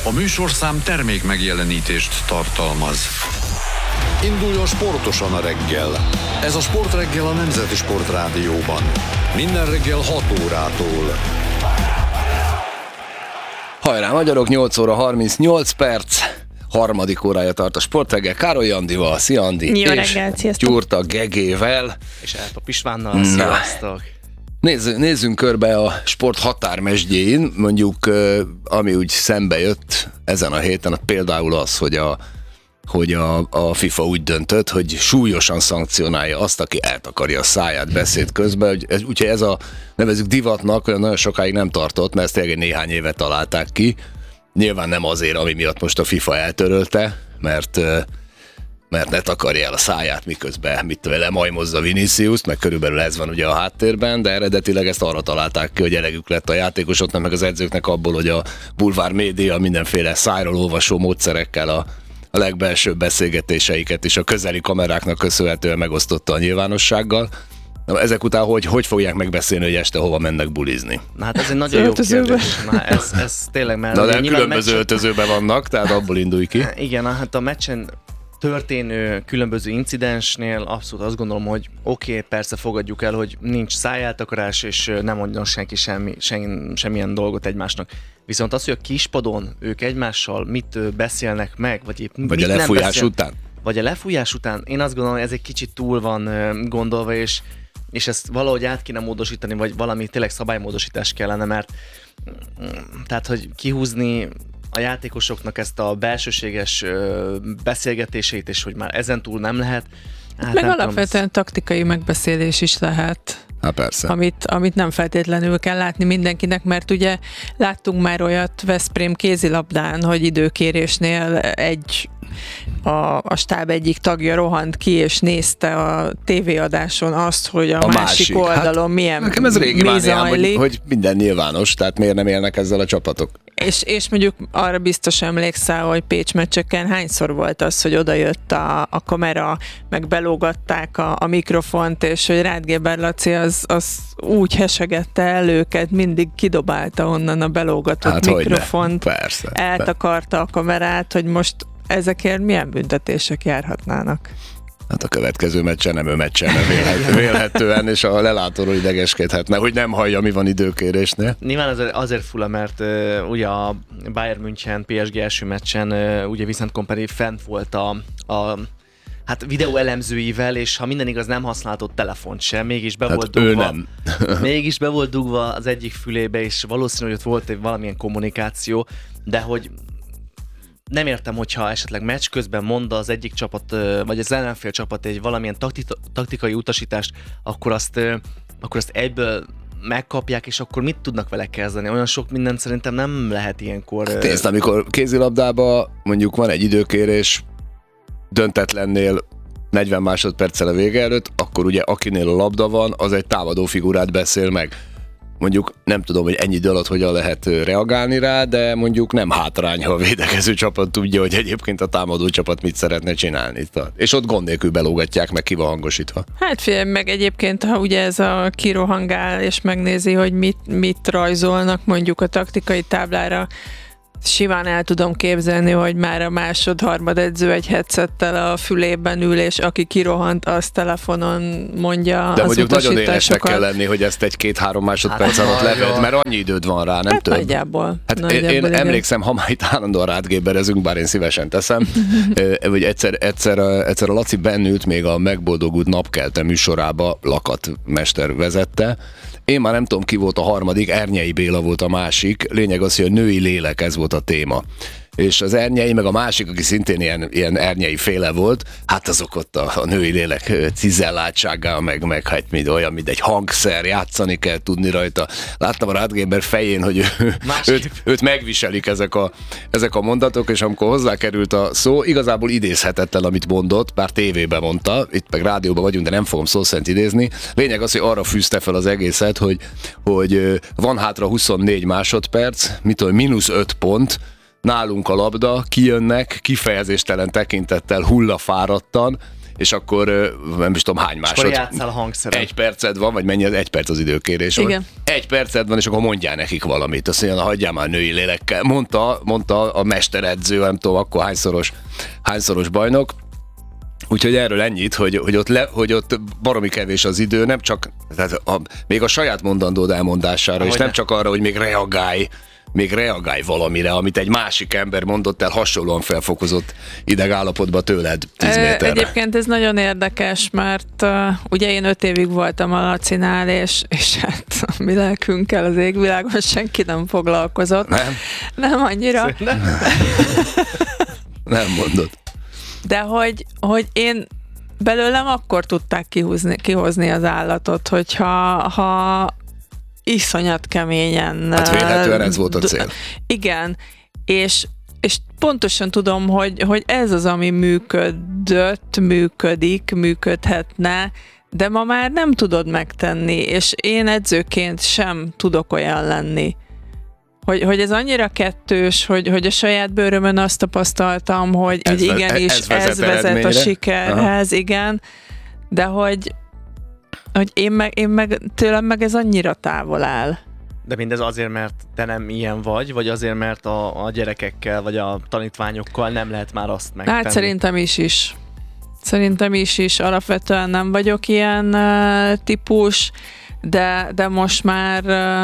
A műsorszám termék megjelenítést tartalmaz. Induljon sportosan a reggel. Ez a Sportreggel a Nemzeti Sportrádióban. Minden reggel 6 órától. Hajrá magyarok, 8 óra 38 perc. Harmadik órája tart a Sportreggel Károly Andival, szia Andi. Jó reggelt, sziasztok. Gyurta Gegével. És Eltop Istvánnal, sziasztok. Nézzünk körbe a sport határmesdjén, mondjuk ami úgy szembe jött ezen a héten, például az, hogy a FIFA úgy döntött, hogy súlyosan szankcionálja azt, aki eltakarja a száját beszéd közben. Úgyhogy ez a nevezzük divatnak, olyan nagyon sokáig nem tartott, mert ezt tényleg néhány éve találták ki. Nyilván nem azért, ami miatt most a FIFA eltörölte, mert ne takarja el a száját, miközben lemajmozza Viniciust, meg körülbelül ez van ugye a háttérben, de eredetileg ezt arra találták ki, hogy elegük lett a játékosoknak, meg az edzőknek abból, hogy a bulvár média mindenféle szájról olvasó módszerekkel a legbelsőbb beszélgetéseiket és a közeli kameráknak köszönhetően megosztotta a nyilvánossággal. Ezek után hogy fogják megbeszélni, hogy este hova mennek bulizni? Na hát ez egy nagyon jó kérdés. Na, ez tényleg már... Na de különböző öltözőben vannak, tehát abból indulj ki. Igen, hát a meccsen történő különböző incidensnél abszolút azt gondolom, hogy oké, persze fogadjuk el, hogy nincs szájeltakarás, és nem mondjon senki semmilyen dolgot egymásnak. Viszont az, hogy a kispadon ők egymással mit beszélnek meg, vagy a lefújás után? Vagy a lefújás után, én azt gondolom, hogy ez egy kicsit túl van gondolva, és ezt valahogy át kéne módosítani, vagy valami tényleg szabálymódosítás kellene, mert tehát, hogy kihúzni a játékosoknak ezt a belsőséges beszélgetéseit, és hogy már ezentúl nem lehet. Hát meg nem alapvetően taktikai megbeszélés is lehet. Hát persze. Amit nem feltétlenül kell látni mindenkinek, mert ugye láttunk már olyat Veszprém kézilabdán, hogy időkérésnél a stáb egyik tagja rohant ki, és nézte a tévéadáson azt, hogy a másik oldalon milyen nekem ez régi mi mániám, zajlik. hogy minden nyilvános, tehát miért nem élnek ezzel a csapatok? És mondjuk arra biztos emlékszel, hogy Pécs meccseken hányszor volt az, hogy odajött a kamera, meg belógatták a mikrofont, és hogy Ráth Géber Laci az úgy hesegette el őket, mindig kidobálta onnan a belógatott mikrofont, persze, eltakarta a kamerát, hogy most ezekért milyen büntetések járhatnának. Hát a következő meccsen nem ő meccsen, vélhetően, és a lelátóról idegeskedhetne, hogy nem hallja, mi van időkérésnél. Nyilván azért fura, mert ugye a Bayern München PSG első meccsen ugye Vincent Kompany fent volt a videó elemzőivel, és ha minden igaz, nem használtott telefont sem, mégis be volt dugva. Ő nem. Mégis be volt dugva az egyik fülébe, és valószínű, hogy ott volt valamilyen kommunikáció, de hogy nem értem, hogyha esetleg meccs közben mond az egyik csapat, vagy az ellenfél csapat egy valamilyen taktikai utasítást, akkor azt egyből megkapják, és akkor mit tudnak vele kezdeni? Olyan sok mindent szerintem nem lehet ilyenkor... Nézd, amikor kézilabdában mondjuk van egy időkérés, döntetlennél 40 másodperccel a vége előtt, akkor ugye akinél a labda van, az egy támadó figurát beszél meg. Mondjuk nem tudom, hogy ennyi idő alatt hogyan lehet reagálni rá, de mondjuk nem hátrány, ha a védekező csapat tudja, hogy egyébként a támadó csapat mit szeretne csinálni. És ott gond nélkül belógatják, meg ki van hangosítva. Hát figyelj, meg egyébként, ha ugye ez a kirohangál, és megnézi, hogy mit rajzolnak mondjuk a taktikai táblára, simán el tudom képzelni, hogy már a másod-harmad edző egy headsettel a fülében ül, és aki kirohant, az telefonon mondja de az mondjuk utasításokat. Nagyon élesnek kell lenni, hogy ezt egy 2-3 másodperc alatt leved, mert annyi időd van rá, nem több. Nagyjából. Hát én emlékszem, ha már itt állandóan rátgéberezünk, bár én szívesen teszem, hogy egyszer a Laci bennült még a Megboldogult napkelte műsorába, Lakat mester vezette. Én már nem tudom, ki volt a harmadik, Ernyei Béla volt a másik. Lényeg az, hogy a női lélek, ez volt a téma. És az Ernyei, meg a másik, aki szintén ilyen Ernyei féle volt, hát azok ott a női lélek cizelláltsággal, meg hát olyan, mint egy hangszer, játszani kell tudni rajta. Láttam a Ráth Géber fején, hogy őt megviselik ezek a mondatok, és amikor hozzákerült a szó, igazából idézhetetlen, amit mondott, bár tévében mondta, itt meg rádióban vagyunk, de nem fogom szó szerint idézni. Lényeg az, hogy arra fűzte fel az egészet, hogy van hátra 24 másodperc, -5 pont, nálunk a labda, kijönnek, kifejezéstelen tekintettel, hullafáradtan, és akkor nem is tudom hány Akkor másod. játsszál a hangszeren. 1 perced van, vagy mennyi az 1 perc az időkérés? Igen. 1 perced van, és akkor mondjál nekik valamit. Azt mondja, hagyjál már női lélekkel. Mondta a mesteredző, nem tudom, akkor hányszoros bajnok. Úgyhogy erről ennyit, hogy ott baromi kevés az idő, nem csak, tehát még a saját mondandód elmondására, és nem csak arra, hogy még reagálj valamire, amit egy másik ember mondott el hasonlóan felfokozott idegállapotban tőled 10 méterre. Egyébként ez nagyon érdekes, mert ugye én 5 évig voltam a Lacinál, és hát a mi lelkünkkel az égvilágon senki nem foglalkozott. Nem annyira. Nem mondod. De hogy én belőlem akkor tudták kihozni az állatot, hogyha iszonyat keményen... Hát véletlenül ez volt a cél. Igen, és pontosan tudom, hogy ez az, ami működhetne, de ma már nem tudod megtenni, és én edzőként sem tudok olyan lenni. Hogy ez annyira kettős, hogy a saját bőrömön azt tapasztaltam, hogy igenis ez vezet a sikerhez, igen, de hogy én meg tőlem meg ez annyira távol áll. De mindez azért, mert te nem ilyen vagy azért, mert a gyerekekkel, vagy a tanítványokkal nem lehet már azt megtenni? Hát Szerintem is. Alapvetően nem vagyok ilyen típus, de most már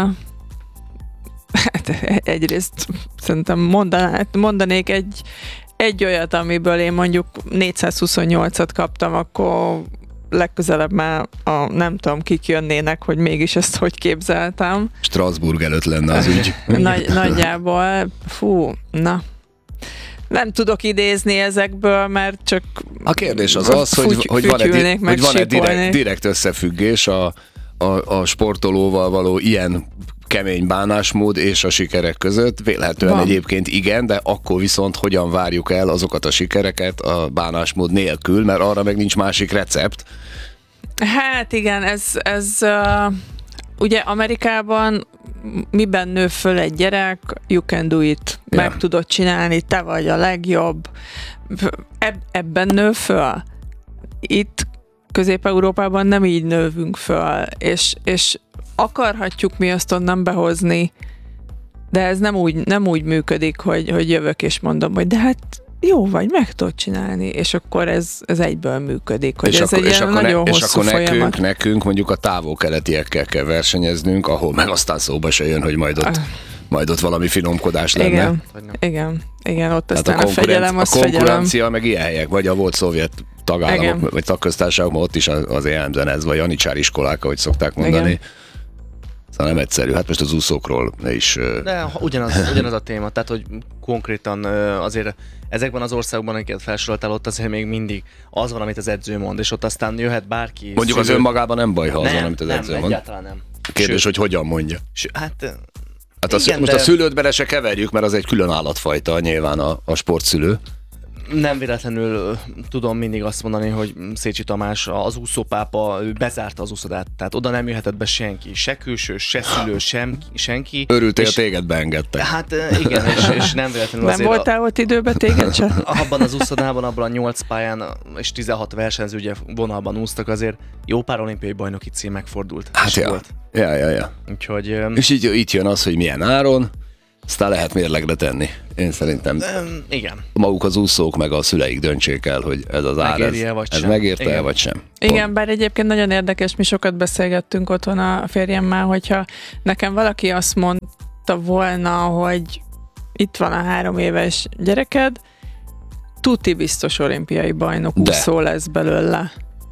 egyrészt szerintem mondanék egy olyat, amiből én mondjuk 428-at kaptam, akkor legközelebb már nem tudom, kik jönnének, hogy mégis ezt hogy képzeltem. Strasbourg előtt lenne az ügy. Nagyjából, na. Nem tudok idézni ezekből, mert csak... A kérdés az, hogy van-e direkt összefüggés a sportolóval való ilyen kemény bánásmód és a sikerek között. Vélhetően egyébként igen, de akkor viszont hogyan várjuk el azokat a sikereket a bánásmód nélkül, mert arra meg nincs másik recept. Hát igen, ez ugye Amerikában miben nő föl egy gyerek, you can do it. Meg tudod csinálni, te vagy a legjobb. Ebben nő föl. Itt Közép-Európában nem így növünk föl, és akarhatjuk mi azt onnan behozni, de ez nem úgy működik, hogy jövök és mondom, hogy de hát jó vagy, meg tudod csinálni, és akkor ez egyből működik. Hogy ez egy ilyen nagyon hosszú folyamat. Nekünk mondjuk a távol-keletiekkel kell versenyeznünk, ahol meg aztán szóba se jön, hogy majd ott valami finomkodás lenne. Igen, ott aztán a fegyelem, az fegyelem. A konkurencia meg ilyen helyek, vagy a volt szovjet tagállamok, vagy tagköztársaságok, ott is az jellemzően ez, vagy janicsár iskolák, ahogy szokták mondani. Igen. Szóval nem egyszerű. Hát most az úszókról is... De ugyanaz a téma, tehát hogy konkrétan azért ezekben az országokban, amiket felsoroltál, ott azért még mindig az van, amit az edző mond, és ott aztán jöhet bárki. Mondjuk az önmagában nem baj, ha az van, amit az edző mond. Egyáltalán nem. Kérdés, hogy hogyan mondja. Hát igen, most a szülőt bele se keverjük, mert az egy külön állatfajta nyilván a sportszülő. Nem véletlenül tudom mindig azt mondani, hogy Szécsi Tamás, az úszópápa, ő bezárta az úszodát, tehát oda nem jöhetett be senki, se külső, se szülő, senki. Örültél, téged beengedtek. Hát igen, és nem véletlenül azért... Nem voltál ott időben téged sem? Abban az úszodában, abban a 8 pályán és 16 versenyző ugye vonalban úsztak, azért jó pár olimpiai bajnoki cím megfordult. Hát volt. Ja. Úgyhogy... És így itt jön az, hogy milyen áron, aztán lehet mérlegre tenni. Én szerintem igen. Maguk az úszók meg a szüleik döntsék el, hogy ez az ár, ez megérte-e vagy sem. Igen, bár egyébként nagyon érdekes, mi sokat beszélgettünk otthon a férjemmel, hogyha nekem valaki azt mondta volna, hogy itt van a 3 éves gyereked, tuti biztos olimpiai bajnok úszó lesz belőle.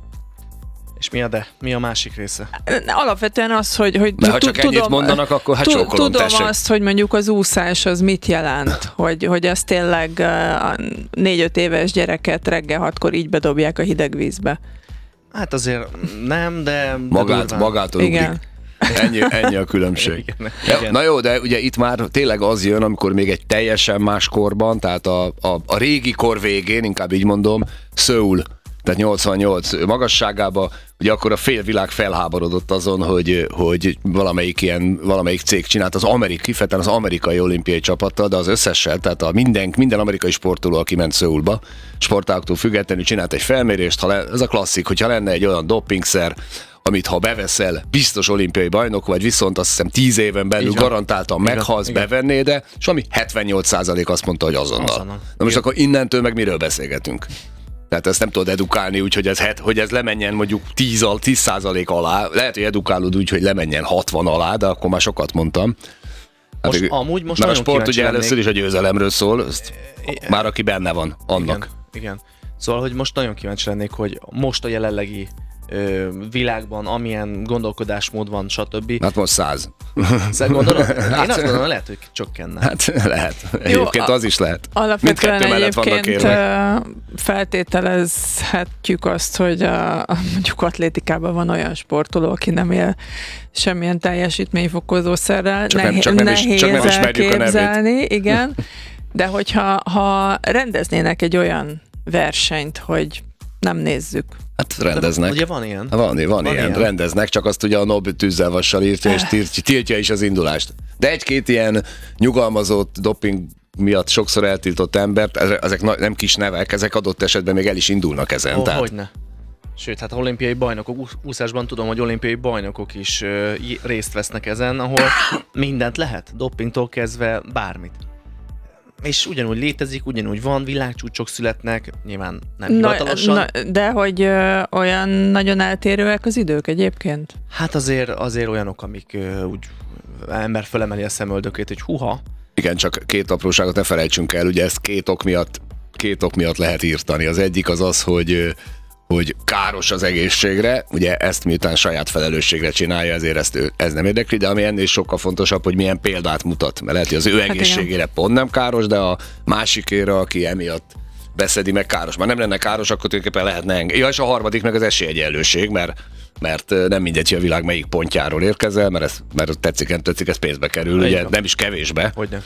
És mi a másik része? Alapvetően az, hogy de ha csak ennyit mondanak, akkor hát csókolom, tudom azt, hogy mondjuk az úszás az mit jelent, hogy az tényleg a 4-5 éves gyereket reggel 6-kor így bedobják a hideg vízbe. Hát azért nem, de magától igen. Ennyi a különbség. Igen. Na jó, de ugye itt már tényleg az jön, amikor még egy teljesen más korban, tehát a régi kor végén, inkább így mondom, Szöul, tehát 88 magasságában, ugye akkor a fél világ felháborodott azon, hogy valamelyik cég csinált kifejezetten az amerikai olimpiai csapattal, de az összessel, tehát minden amerikai sportoló, aki ment Szöulba, sportáktól függetlenül csinált egy felmérést, ez a klasszik, hogyha lenne egy olyan dopingszer, amit ha beveszel, biztos olimpiai bajnok vagy, viszont azt hiszem 10 éven belül garantáltan meghalsz, bevennéd, de és ami 78% azt mondta, hogy azonnal. Na most akkor innentől meg miről beszélgetünk? Tehát ezt nem tudod edukálni úgy, hogy ez lemenjen mondjuk 10% alá. Lehet, hogy edukálod úgy, hogy lemenjen 60 alá, de akkor már sokat mondtam. Hát, most mert a sport ugye először is a győzelemről szól, már aki benne van, annak. Igen. Szóval, hogy most nagyon kíváncsi lennék, hogy most a jelenlegi világban, amilyen gondolkodásmód van, stb. Hát most 100. Gondolod? Én azt gondolom, lehet, hogy csökkenne. Hát lehet. Egyébként az is lehet. Alapvetően egyébként feltételezhetjük azt, hogy mondjuk atlétikában van olyan sportoló, aki nem él semmilyen teljesítményfokozószerrel. Nehéz elképzelni, igen. De hogyha rendeznének egy olyan versenyt, hogy nem nézzük. Hát rendeznek. Ugye van ilyen? Van ilyen, rendeznek, csak azt ugye a NOB tűzzelvassal írtja, és tiltja is az indulást. De egy-két ilyen nyugalmazott doping miatt sokszor eltiltott embert, ezek nem kis nevek, ezek adott esetben még el is indulnak ezen. Hogyne. Sőt, hát olimpiai bajnokok, úszásban tudom, hogy olimpiai bajnokok is részt vesznek ezen, ahol mindent lehet, dopingtól kezdve bármit. És ugyanúgy létezik, ugyanúgy van, világcsúcsok születnek, nyilván nem hivatalosan. De hogy olyan nagyon eltérőek az idők egyébként? Hát azért olyanok, amik úgy ember fölemeli a szemöldökét, hogy huha. Igen, csak két apróságot ne felejtsünk el, ugye ezt két ok miatt lehet írtani. Az egyik az, hogy káros az egészségre, ugye ezt miután saját felelősségre csinálja, ezért ez nem érdekli, de ami ennél sokkal fontosabb, hogy milyen példát mutat, mert lehet, hogy az ő egészségére pont nem káros, de a másikére, aki emiatt beszedi meg káros. Már nem lenne káros, akkor tulajdonképpen lehetne engedni. Ja, és a harmadik meg az esélyegyenlőség, mert nem mindegy, hogy a világ melyik pontjáról érkezel, mert tetszik, ez pénzbe kerül, ugye nem is kevésbe. Hogyne.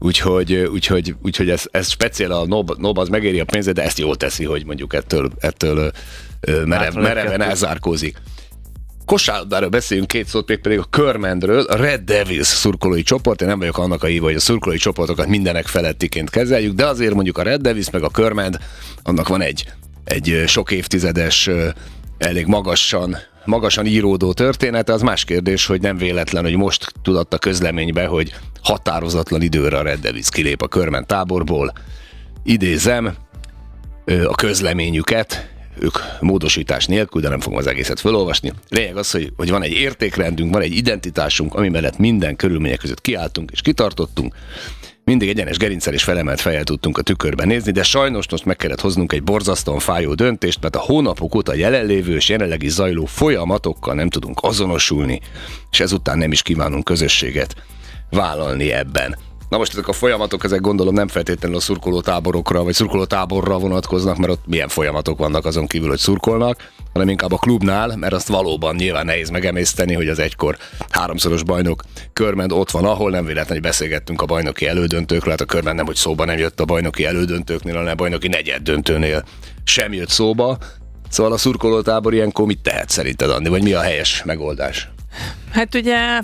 Úgyhogy ez speciál a NOB az megéri a pénzét, de ezt jól teszi, hogy mondjuk ettől mereven elzárkózik. Kosárlabdáról beszéljünk két szót, pedig a Körmendről, a Red Devils szurkolói csoport, én nem vagyok annak a híva, hogy a szurkolói csoportokat mindenek felettiként kezeljük, de azért mondjuk a Red Devils meg a Körmend, annak van egy sok évtizedes, elég magasan íródó története. Az más kérdés, hogy nem véletlen, hogy most tudott a közleménybe, hogy határozatlan időre a Red Devils kilép a Körmend táborból. Idézem a közleményüket, ők módosítás nélkül, de nem fogom az egészet felolvasni. Lényeg az, hogy van egy értékrendünk, van egy identitásunk, ami mellett minden körülmények között kiálltunk és kitartottunk. Mindig egyenes gerincsel és felemelt fejjel tudtunk a tükörben nézni, de sajnos most meg kellett hoznunk egy borzasztóan fájó döntést, mert a hónapok óta jelenlévő és jelenleg is zajló folyamatokkal nem tudunk azonosulni, és ezután nem is kívánunk közösséget vállalni ebben. Na most ezek a folyamatok, ezek gondolom nem feltétlenül a szurkolótáborokra vagy szurkolótáborra vonatkoznak, mert ott milyen folyamatok vannak azon kívül, hogy szurkolnak, hanem inkább a klubnál, mert azt valóban nyilván nehéz megemészteni, hogy az egykor 3-szoros bajnok Körmend ott van, ahol nem véletlenül beszélgettünk a bajnoki elődöntőkről, hát a Körmend nem, hogy szóba nem jött a bajnoki elődöntőknél, hanem a bajnoki negyeddöntőnél sem jött szóba. Szóval a szurkolótábor ilyenkor mit tehet szerinted, Andi, vagy mi a helyes megoldás? Hát ugye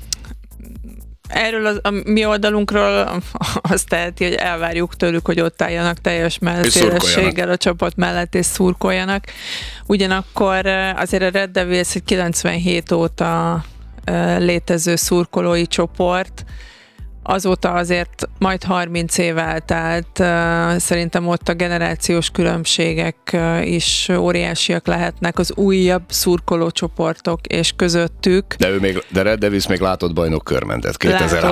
erről a mi oldalunkról azt teheti, hogy elvárjuk tőlük, hogy ott álljanak teljes mellszélességgel a csapat mellett és szurkoljanak. Ugyanakkor azért a Red Devils egy 97 óta létező szurkolói csoport, azóta azért majd 30 év eltelt, szerintem ott a generációs különbségek is óriásiak lehetnek az újabb szurkolócsoportok és közöttük. De Red Devils még látott bajnok Körmendet 2003